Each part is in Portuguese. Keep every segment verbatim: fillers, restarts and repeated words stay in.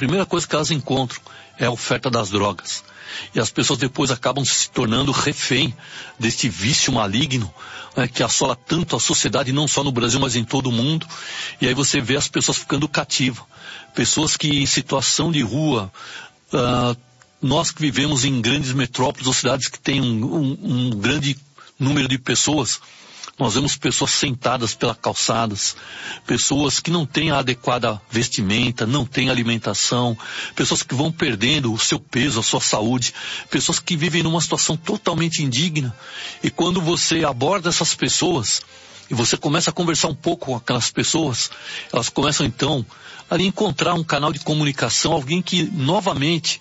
primeira coisa que elas encontram é a oferta das drogas. E as pessoas depois acabam se tornando refém deste vício maligno, né, que assola tanto a sociedade, não só no Brasil, mas em todo o mundo. E aí você vê as pessoas ficando cativas. Pessoas que em situação de rua, uh, nós que vivemos em grandes metrópoles ou cidades que têm um, um, um grande número de pessoas, nós vemos pessoas sentadas pelas calçadas, pessoas que não têm a adequada vestimenta, não têm alimentação, pessoas que vão perdendo o seu peso, a sua saúde, pessoas que vivem numa situação totalmente indigna. E quando você aborda essas pessoas e você começa a conversar um pouco com aquelas pessoas, elas começam então a encontrar um canal de comunicação, alguém que novamente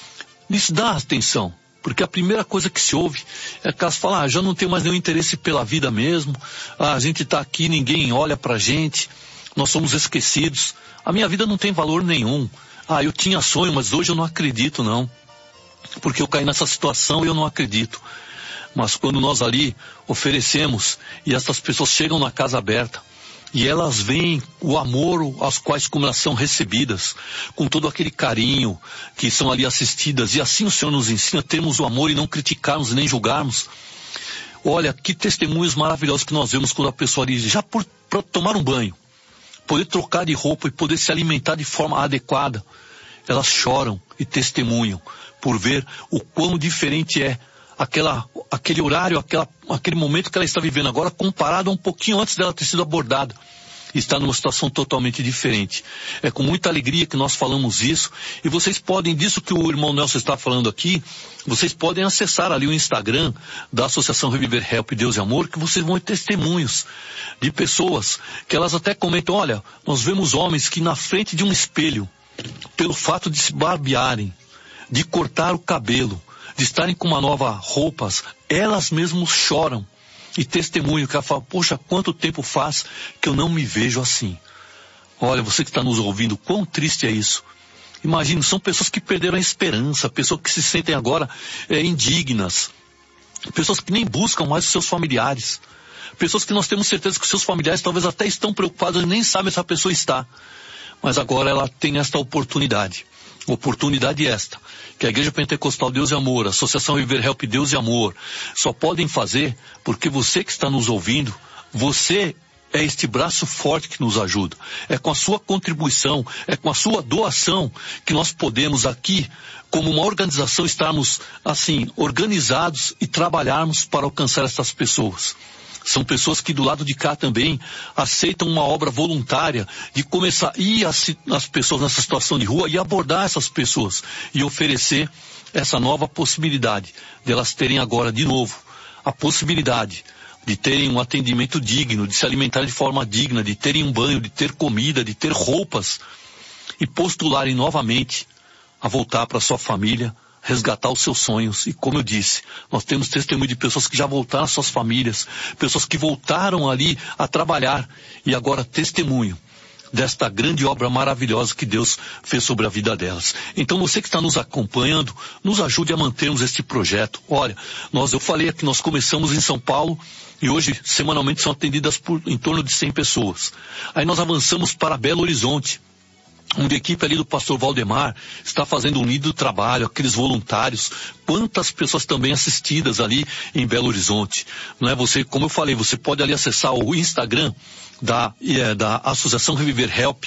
lhes dá atenção. Porque a primeira coisa que se ouve é que elas falam, ah, já não tenho mais nenhum interesse pela vida mesmo, ah, a gente está aqui, ninguém olha pra gente, nós somos esquecidos, a minha vida não tem valor nenhum, ah, eu tinha sonho, mas hoje eu não acredito não, porque eu caí nessa situação e eu não acredito. Mas quando nós ali oferecemos e essas pessoas chegam na casa aberta, e elas veem o amor aos quais como elas são recebidas, com todo aquele carinho que são ali assistidas, e assim o Senhor nos ensina a termos o amor e não criticarmos nem julgarmos. Olha, que testemunhos maravilhosos que nós vemos quando a pessoa diz, já por, por tomar um banho, poder trocar de roupa e poder se alimentar de forma adequada, elas choram e testemunham por ver o quão diferente é aquela, aquele horário, aquela, aquele momento que ela está vivendo agora, comparado a um pouquinho antes dela ter sido abordada. Está numa situação totalmente diferente. É com muita alegria que nós falamos isso, e vocês podem, disso que o irmão Nelson está falando aqui, vocês podem acessar ali o Instagram da Associação Reviver Help Deus e Amor, que vocês vão ter testemunhos de pessoas que elas até comentam, olha, nós vemos homens que na frente de um espelho, pelo fato de se barbearem, de cortar o cabelo, de estarem com uma nova roupas, elas mesmas choram e testemunham, que ela fala, poxa, quanto tempo faz que eu não me vejo assim. Olha, você que está nos ouvindo, quão triste é isso. Imagina, são pessoas que perderam a esperança, pessoas que se sentem agora é, indignas, pessoas que nem buscam mais os seus familiares, pessoas que nós temos certeza que os seus familiares talvez até estão preocupados e nem sabem se a pessoa está. Mas agora ela tem esta oportunidade. Oportunidade esta, que a Igreja Pentecostal Deus e Amor, a Associação Reviver Help Deus e Amor, só podem fazer porque você que está nos ouvindo, você é este braço forte que nos ajuda. É com a sua contribuição, é com a sua doação que nós podemos aqui, como uma organização, estarmos assim, organizados e trabalharmos para alcançar essas pessoas. São pessoas que do lado de cá também aceitam uma obra voluntária de começar a ir às, às pessoas nessa situação de rua e abordar essas pessoas e oferecer essa nova possibilidade de elas terem agora de novo a possibilidade de terem um atendimento digno, de se alimentar de forma digna, de terem um banho, de ter comida, de ter roupas e postularem novamente a voltar para sua família, resgatar os seus sonhos. E como eu disse, nós temos testemunho de pessoas que já voltaram às suas famílias, pessoas que voltaram ali a trabalhar e agora testemunham desta grande obra maravilhosa que Deus fez sobre a vida delas. Então você que está nos acompanhando, nos ajude a mantermos este projeto. Olha, nós, eu falei que nós começamos em São Paulo e hoje semanalmente são atendidas por em torno de cem pessoas. Aí nós avançamos para Belo Horizonte, onde a equipe ali do pastor Valdemar está fazendo um lindo trabalho, aqueles voluntários, quantas pessoas também assistidas ali em Belo Horizonte. Não é você, como eu falei, você pode ali acessar o Instagram da, é, da Associação Reviver Help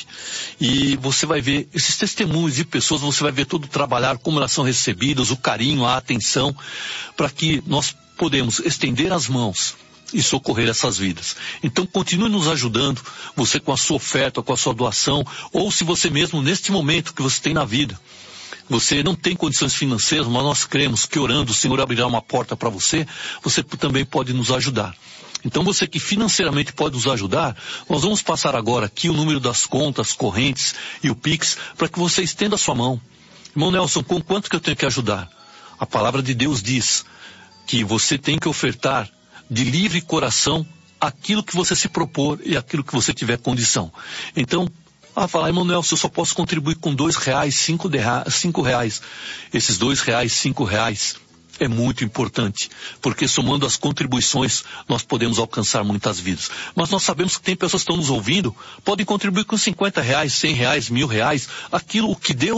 e você vai ver esses testemunhos de pessoas, você vai ver todo o trabalhar, como elas são recebidas, o carinho, a atenção, para que nós podemos estender as mãos e socorrer essas vidas. Então continue nos ajudando, você com a sua oferta, com a sua doação, ou se você mesmo, neste momento que você tem na vida, você não tem condições financeiras, mas nós cremos que orando o Senhor abrirá uma porta para você, você também pode nos ajudar. Então você que financeiramente pode nos ajudar, nós vamos passar agora aqui o número das contas correntes e o Pix, para que você estenda a sua mão. Irmão Nelson, com quanto que eu tenho que ajudar? A palavra de Deus diz que você tem que ofertar de livre coração aquilo que você se propor e aquilo que você tiver condição. Então, ah, falar, irmão Nelson, eu só posso contribuir com dois reais, cinco, de, cinco reais. Esses dois reais, cinco reais é muito importante, porque somando as contribuições nós podemos alcançar muitas vidas. Mas nós sabemos que tem pessoas que estão nos ouvindo, podem contribuir com cinquenta reais, cem reais, mil reais, aquilo que Deus